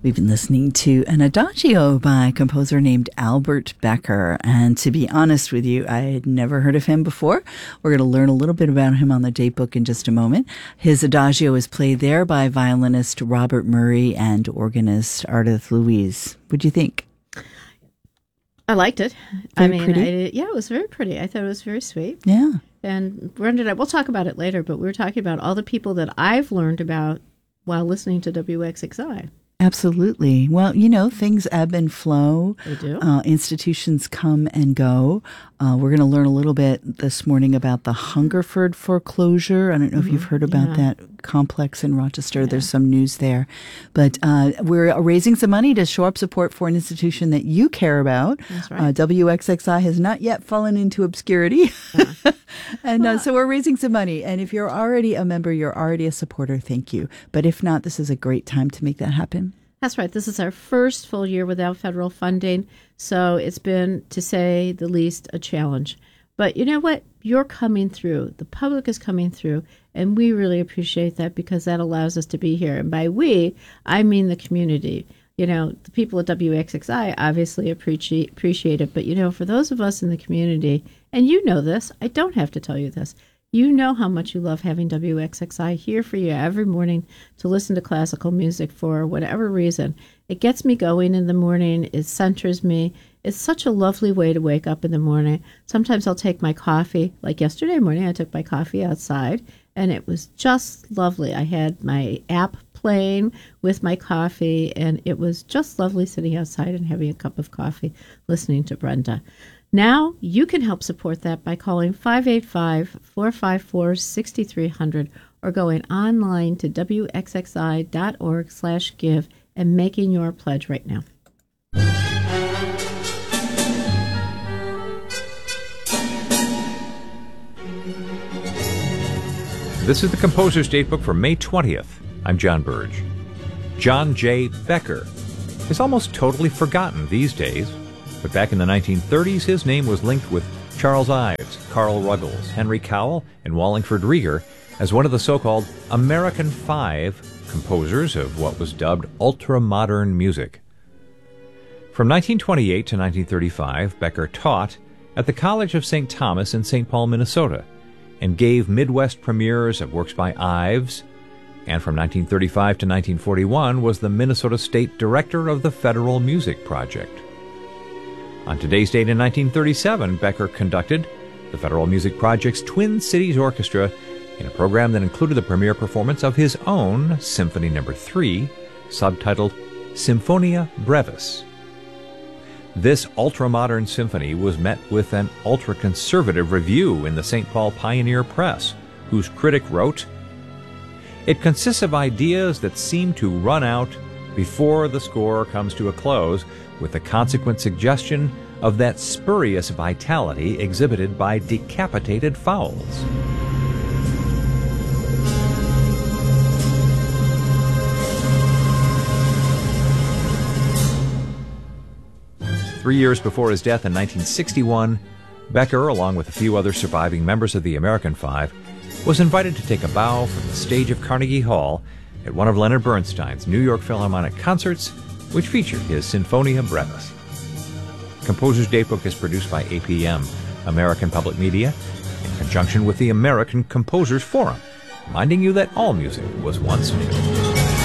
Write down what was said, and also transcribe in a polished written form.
We've been listening to an adagio by a composer named Albert Becker. And to be honest with you, I had never heard of him before. We're going to learn a little bit about him on the datebook in just a moment. His adagio is played there by violinist Robert Murray and organist Ardith Louise. What'd you think? I liked it. Pretty? Yeah, it was very pretty. I thought it was very sweet. Yeah. And Brenda, we'll talk about it later, but we were talking about all the people that I've learned about while listening to WXXI. Absolutely. Well, things ebb and flow. They do. Institutions come and go. We're going to learn a little bit this morning about the Hungerford foreclosure. I don't know if you've heard about that complex in Rochester. Yeah. There's some news there. But we're raising some money to shore up support for an institution that you care about. That's right. WXXI has not yet fallen into obscurity. And so we're raising some money. And if you're already a member, you're already a supporter, thank you. But if not, this is a great time to make that happen. That's right. This is our first full year without federal funding. So it's been, to say the least, a challenge. But you know what? You're coming through. The public is coming through. And we really appreciate that because that allows us to be here. And by we, I mean the community. The people at WXXI obviously appreciate it. But, for those of us in the community, and you know this, I don't have to tell you this, you know how much you love having WXXI here for you every morning to listen to classical music for whatever reason. It gets me going in the morning. It centers me. It's such a lovely way to wake up in the morning. Sometimes I'll take my coffee. Like yesterday morning, I took my coffee outside, and it was just lovely. I had my app playing with my coffee, and it was just lovely sitting outside and having a cup of coffee, listening to Brenda. Now, you can help support that by calling 585-454-6300 or going online to wxxi.org/give and making your pledge right now. This is the Composer's Datebook for May 20th. I'm John Burge. John J. Becker is almost totally forgotten these days. But back in the 1930s, his name was linked with Charles Ives, Carl Ruggles, Henry Cowell, and Wallingford Rieger as one of the so-called American Five composers of what was dubbed ultra-modern music. From 1928 to 1935, Becker taught at the College of St. Thomas in St. Paul, Minnesota, and gave Midwest premieres of works by Ives, and from 1935 to 1941 was the Minnesota State Director of the Federal Music Project. On today's date in 1937, Becker conducted the Federal Music Project's Twin Cities Orchestra in a program that included the premiere performance of his own Symphony No. 3, subtitled Symphonia Brevis. This ultra-modern symphony was met with an ultra-conservative review in the St. Paul Pioneer Press, whose critic wrote, "It consists of ideas that seem to run out before the score comes to a close, with the consequent suggestion of that spurious vitality exhibited by decapitated fowls." Three years before his death in 1961, Becker, along with a few other surviving members of the American Five, was invited to take a bow from the stage of Carnegie Hall at one of Leonard Bernstein's New York Philharmonic concerts, which featured his Sinfonia Brevis. Composer's Datebook is produced by APM, American Public Media, in conjunction with the American Composers Forum, reminding you that all music was once new.